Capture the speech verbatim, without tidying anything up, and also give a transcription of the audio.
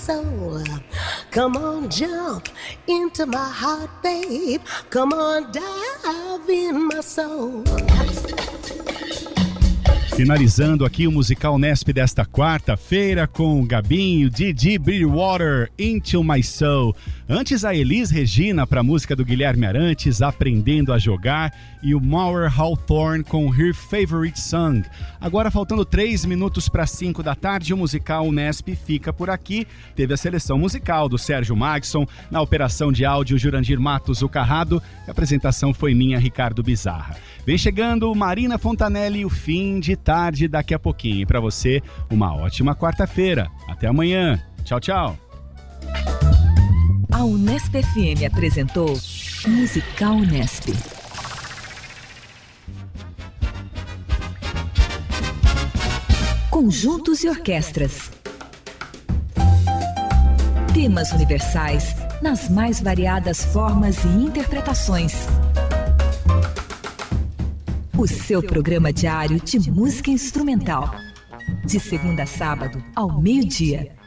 soul. Come on, jump into my heart, babe. Come on, dive in my soul. Finalizando aqui o Musical Nesp desta quarta-feira com o Gabinho, Didi Bridgewater, Into My Soul. Antes a Elis Regina para a música do Guilherme Arantes, Aprendendo a Jogar, e o Mauer Hawthorne com Her Favorite Song. Agora faltando três minutos para cinco da tarde, o Musical Nesp fica por aqui. Teve a seleção musical do Sérgio Magson, na operação de áudio Jurandir Matos, o Carrado. A apresentação foi minha, Ricardo Bizarra. Vem chegando Marina Fontanelli, o fim de tarde daqui a pouquinho. Para você, uma ótima quarta-feira. Até amanhã. Tchau, tchau. A Unesp F M apresentou Musical Unesp. Conjuntos e orquestras. Temas universais nas mais variadas formas e interpretações. O seu programa diário de música instrumental. De segunda a sábado, ao meio-dia.